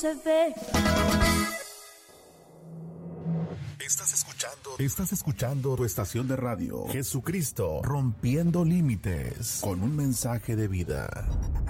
se ve. Estás escuchando tu estación de radio, Jesucristo Rompiendo Límites, con un mensaje de vida.